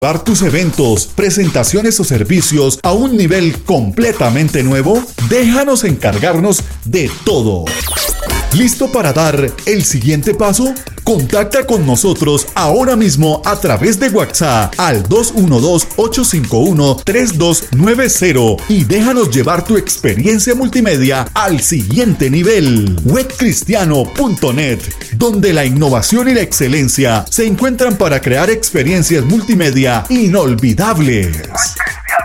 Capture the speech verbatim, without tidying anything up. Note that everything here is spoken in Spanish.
¿Llevar tus eventos, presentaciones o servicios a un nivel completamente nuevo? Déjanos encargarnos de todo. ¿Listo para dar el siguiente paso? Contacta con nosotros ahora mismo a través de WhatsApp al dos uno dos, ocho cinco uno, tres dos nueve cero y déjanos llevar tu experiencia multimedia al siguiente nivel. web cristiano punto net, donde la innovación y la excelencia se encuentran para crear experiencias multimedia inolvidables.